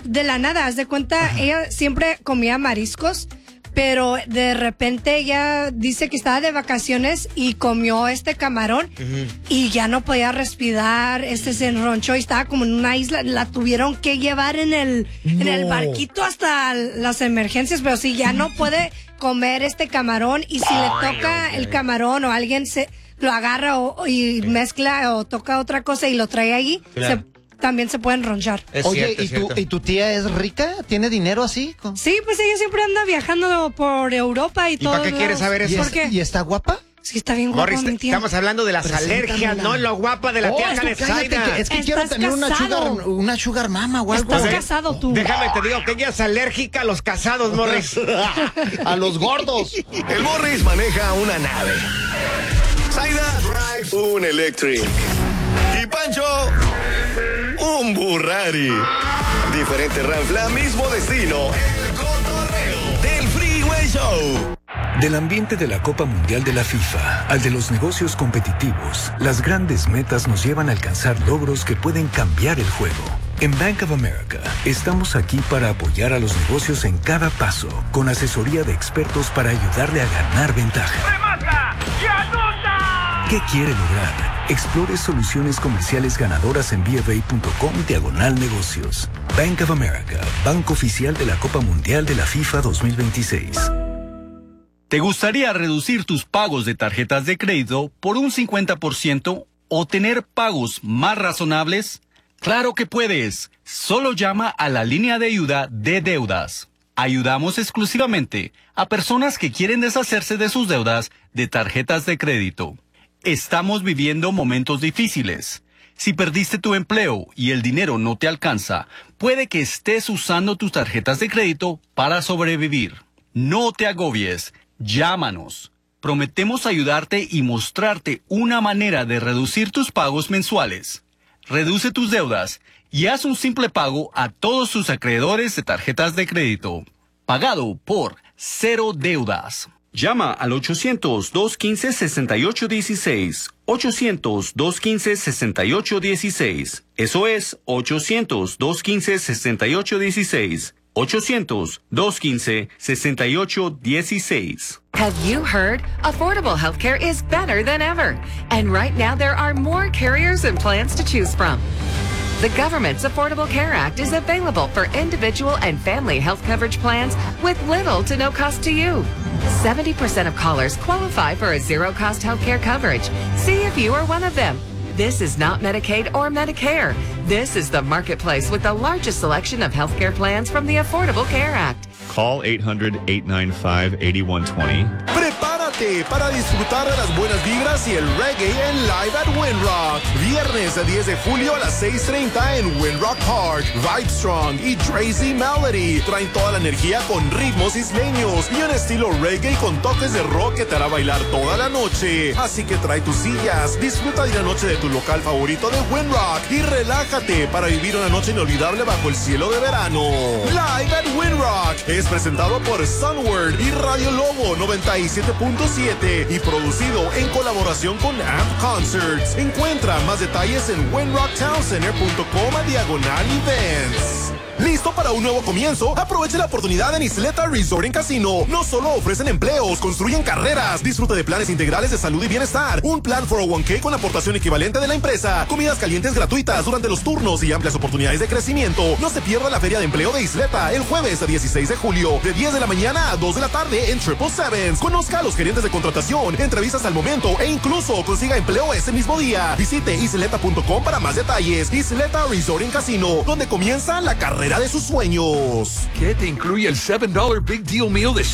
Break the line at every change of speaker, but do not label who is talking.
de la nada, haz de cuenta, ella siempre comía mariscos, pero de repente ella dice que estaba de vacaciones y comió este camarón y ya no podía respirar, se enronchó y estaba como en una isla, la tuvieron que llevar en el barquito hasta las emergencias, pero si ya no puede comer este camarón y si le toca el camarón o alguien lo agarra y mezcla o toca otra cosa y lo trae ahí, también se pueden ronchar.
Oye, ¿y tu tía es rica? ¿Tiene dinero así?
Sí, pues ella siempre anda viajando por Europa y todo.
¿Y para qué quieres saber eso?
¿Por qué?
¿Y está guapa?
Sí, está bien guapa,
Morris,
mi tía.
estamos hablando de las alergias, no lo guapa de la tía Zaida.
Es que quiero tener una sugar mama o algo.
Estás casado tú.
Déjame te digo que ella es alérgica a los casados, Morris.
A los gordos.
El Morris maneja una nave. Zaida drives un Electric. Y Pancho, un Burrari. Diferente ranfla, mismo destino. El cotorreo del Freeway Show.
Del ambiente de la Copa Mundial de la FIFA al de los negocios competitivos, las grandes metas nos llevan a alcanzar logros que pueden cambiar el juego. En Bank of America, estamos aquí para apoyar a los negocios en cada paso, con asesoría de expertos para ayudarle a ganar ventaja.
¡Remata y anota!
¿Qué quiere lograr? Explore soluciones comerciales ganadoras en BofA.com/negocios. Bank of America, banco oficial de la Copa Mundial de la FIFA 2026.
¿Te gustaría reducir tus pagos de tarjetas de crédito por un 50% o tener pagos más razonables? ¡Claro que puedes! Solo llama a la línea de ayuda de deudas. Ayudamos exclusivamente a personas que quieren deshacerse de sus deudas de tarjetas de crédito. Estamos viviendo momentos difíciles. Si perdiste tu empleo y el dinero no te alcanza, puede que estés usando tus tarjetas de crédito para sobrevivir. No te agobies. Llámanos. Prometemos ayudarte y mostrarte una manera de reducir tus pagos mensuales. Reduce tus deudas y haz un simple pago a todos tus acreedores de tarjetas de crédito. Pagado por Cero Deudas. Llama al 800-215-6816. 800-215-6816. Eso es 800-215-6816. 800-215-6816.
Have you heard? Affordable healthcare is better than ever. And right now there are more carriers and plans to choose from. The government's Affordable Care Act is available for individual and family health coverage plans with little to no cost to you. 70% of callers qualify for a zero-cost healthcare coverage. See if you are one of them. This is not Medicaid or Medicare. This is the marketplace with the largest selection of healthcare plans from the Affordable Care Act.
Call 800-895-8120.
Prepárate para disfrutar de las buenas vibras y el reggae en Live at Windrock. Viernes 10 de julio a las 6:30 en Windrock Park. Vibe Strong y Tracy Melody traen toda la energía con ritmos isleños y un estilo reggae con toques de rock que te hará bailar toda la noche. Así que trae tus sillas, disfruta de la noche de tu local favorito de Windrock y relájate para vivir una noche inolvidable bajo el cielo de verano. Live at Windrock es presentado por Sunward y Radio Lobo 97.7 y producido en colaboración con Amp Concerts. Encuentra más detalles en windrocktownCenter.com/events. ¿Listo para un nuevo comienzo? Aproveche la oportunidad en Isleta Resort and Casino. No solo ofrecen empleos, construyen carreras. Disfruta de planes integrales de salud y bienestar. Un plan 401k con aportación equivalente de la empresa. Comidas calientes gratuitas durante los turnos y amplias oportunidades de crecimiento. No se pierda la Feria de Empleo de Isleta el jueves 16 de julio, de 10 de la mañana a 2 de la tarde en Triple Sevens. Conozca a los gerentes de contratación, entrevistas al momento e incluso consiga empleo ese mismo día. Visite isleta.com para más detalles. Isleta Resort and Casino, donde comienza la carrera de sus sueños.
¿Qué te incluye el $7 Big Deal Meal de